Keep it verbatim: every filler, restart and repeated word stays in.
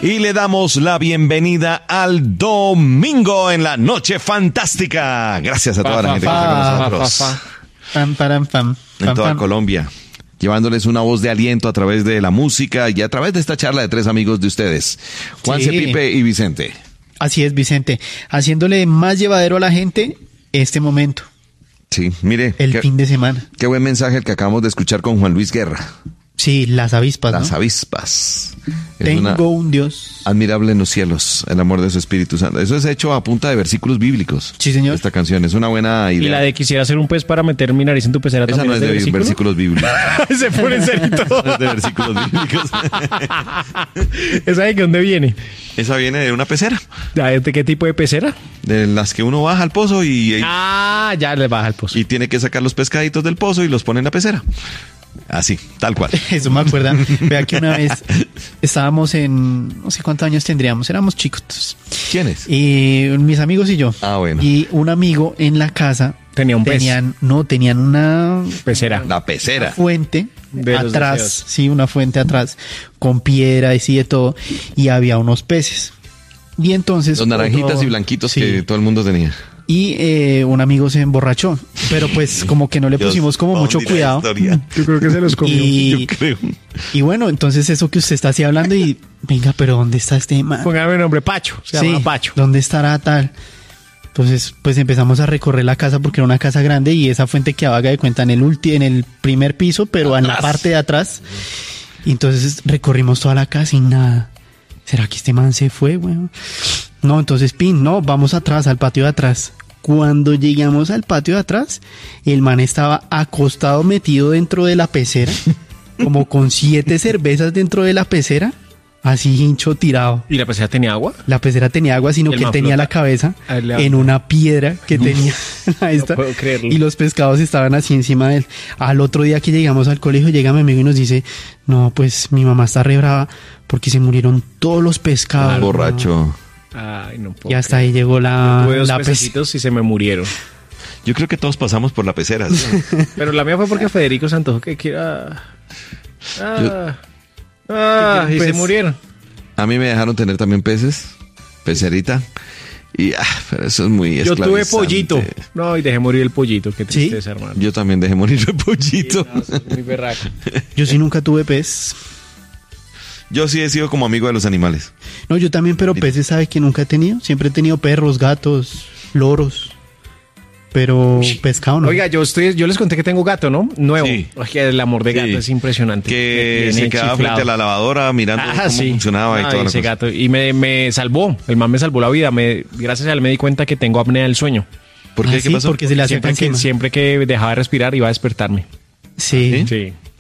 y le damos la bienvenida al domingo en la Noche Fantástica. Gracias a toda la gente que está con nosotros Pam, param, pam, en pam, toda pam. Colombia, llevándoles una voz de aliento a través de la música y a través de esta charla de tres amigos de ustedes, Juanse, Sí. Pipe y Vicente. Así es, Vicente, haciéndole más llevadero a la gente este momento, Sí, mire, el qué, fin de semana. qué buen mensaje el que acabamos de escuchar con Juan Luis Guerra. Sí, las avispas, Las ¿no? avispas. Es Tengo una un Dios. admirable en los cielos, el amor de su Espíritu Santo. Eso es hecho a punta de versículos bíblicos. Sí, señor. Esta canción es una buena idea. Y la de quisiera hacer un pez para meter mi nariz en tu pecera Esa también no es de versículo? versículos bíblicos. Se pone en serio todo. No es de versículos bíblicos. ¿Esa de dónde viene? Esa viene de una pecera, ¿De qué tipo de pecera? de las que uno baja al pozo y, y, Ah, ya le baja el pozo. y tiene que sacar los pescaditos del pozo y los pone en la pecera. Así, tal cual. Eso me acuerda. Vea que una vez estábamos en, no sé cuántos años tendríamos, éramos chicos. ¿Quién es? Y mis amigos y yo. Ah, bueno. Y un amigo en la casa. Tenía un pez. tenían, No, tenían una Pecera. La pecera. fuente De los atrás. deseos. Sí, una fuente atrás con piedra y sí de todo. Y había unos peces. Y entonces. Los naranjitas uno- y blanquitos sí. que todo el mundo tenía. Y eh, un amigo se emborrachó. Pero pues como que no le Dios, pusimos como ¿pa' mucho dónde irá la cuidado. historia? Yo creo que se los comió. Y, Yo creo. y bueno, entonces eso que usted está así hablando y venga, pero ¿dónde está este man? Póngame el nombre Pacho. Se Sí, llama Pacho. ¿dónde estará tal? Entonces, pues empezamos a recorrer la casa porque era una casa grande y esa fuente quedaba, haga de cuenta, en el ulti, en el primer piso, pero en la parte de atrás. Y entonces recorrimos toda la casa y nada. ¿Será que este man se fue, weón? No, entonces, pin, no, vamos atrás, al patio de atrás. Cuando llegamos al patio de atrás, el man estaba acostado, metido dentro de la pecera, como con siete cervezas dentro de la pecera, así hincho tirado. ¿Y la pecera tenía agua? La pecera tenía agua, sino El que man tenía flota. la cabeza Ah, le- en una piedra que tenía a esta, puedo creerlo. y los pescados estaban así encima de él. Al otro día que llegamos al colegio, llega mi amigo y nos dice, no, pues mi mamá está re brava porque se murieron todos los pescados. Ah, borracho. Ay, no puedo. Y hasta ahí llegó la, Tuve dos la pecera. pececitos y se me murieron. Yo creo que todos pasamos por la pecera. ¿Sí? Pero la mía fue porque Federico se antojó que quiera. Ah, ah, y Pues- se murieron. A mí me dejaron tener también peces, pecerita. Y, ah, pero eso es muy Yo tuve esclavizante. pollito. No, y dejé morir el pollito. Qué ¿Sí? tristeza, hermano. Yo también dejé morir el pollito. No, soy muy berraco. Yo sí nunca tuve pez. Yo sí he sido como amigo de los animales. No, yo también, pero peces, ¿sabe que nunca he tenido? Siempre he tenido perros, gatos, loros. Pero pescado no. Oiga, yo estoy, yo les conté que tengo gato, ¿no? Nuevo. Sí. Ay, que el amor de gato Sí. es impresionante. Que Me se tiene quedaba chiflado. frente a la lavadora mirando Ah, cómo sí. funcionaba y Ay, toda la ese cosa. gato. Y me, me salvó. El man me salvó la vida. Me, gracias a él me di cuenta que tengo apnea del sueño. ¿Por qué? Ah, ¿Qué sí, pasó? porque se le hacía Siempre que, encima. siempre que dejaba de respirar iba a despertarme. Sí. Sí.